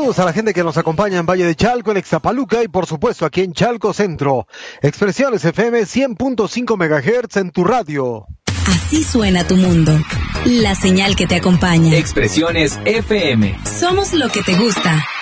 Saludos a la gente que nos acompaña en Valle de Chalco, en Ixtapaluca y por supuesto aquí en Chalco Centro. Expresiones FM 100.5 MHz en tu radio. Así suena tu mundo. La señal que te acompaña. Expresiones FM. Somos lo que te gusta.